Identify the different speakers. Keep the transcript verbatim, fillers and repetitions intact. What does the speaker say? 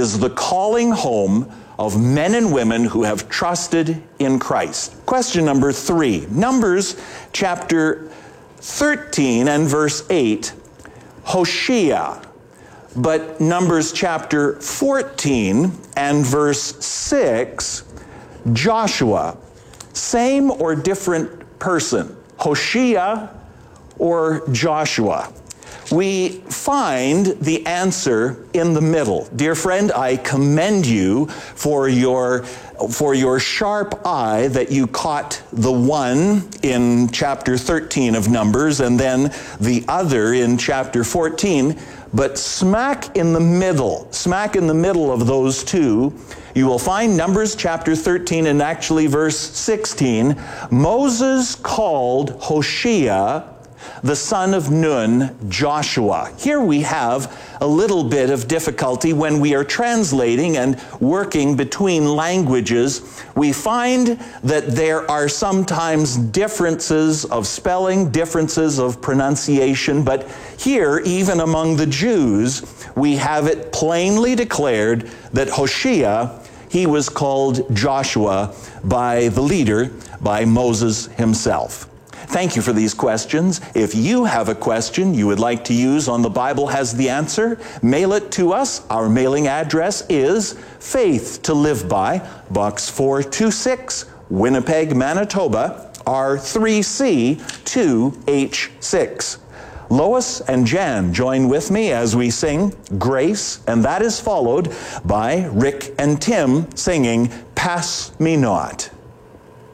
Speaker 1: is the calling home of men and women who have trusted in Christ. Question number three, Numbers chapter thirteen and verse eight, Hoshea. But Numbers chapter fourteen and verse six, Joshua. Same or different person, Hoshea or Joshua? We find the answer in the middle. Dear friend, I commend you for your, for your sharp eye that you caught the one in chapter thirteen of Numbers and then the other in chapter fourteen. But smack in the middle, smack in the middle of those two, you will find Numbers chapter thirteen and actually verse sixteen. Moses called Hoshea, the son of Nun, Joshua. Here we have a little bit of difficulty when we are translating and working between languages. We find that there are sometimes differences of spelling, differences of pronunciation, but here, even among the Jews, we have it plainly declared that Hoshea, he was called Joshua by the leader, by Moses himself. Thank you for these questions. If you have a question you would like to use on The Bible Has the Answer, mail it to us. Our mailing address is Faith to Live By, Box four two six, Winnipeg, Manitoba, R three C two H six. Lois and Jan join with me as we sing Grace, and that is followed by Rick and Tim singing Pass Me Not.